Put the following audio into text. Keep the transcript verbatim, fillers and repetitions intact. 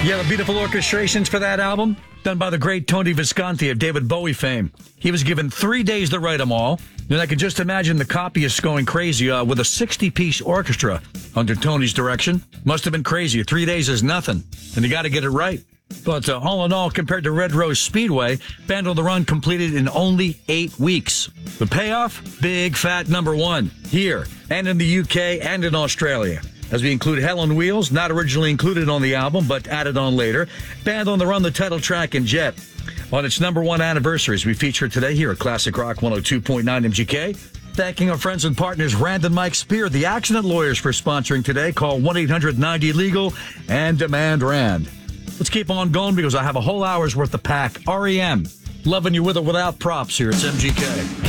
Yeah, the beautiful orchestrations for that album done by the great Tony Visconti of David Bowie fame. He was given three days to write them all. And I can just imagine the copyists going crazy uh, with a sixty-piece orchestra under Tony's direction. Must have been crazy. Three days is nothing, and you got to get it right. But uh, all in all, compared to Red Rose Speedway, Band on the Run completed in only eight weeks. The payoff? Big fat number one here and in the U K and in Australia. As we include Hell on Wheels, not originally included on the album, but added on later. Band on the Run, the title track, and Jet. On its number one anniversaries, we feature today here at Classic Rock one oh two point nine M G K. Thanking our friends and partners, Rand and Mike Spear, the accident lawyers, for sponsoring today. Call one eight hundred ninety legal and demand Rand. Let's keep on going because I have a whole hour's worth of pack. R E M, loving you with or without props here at M G K.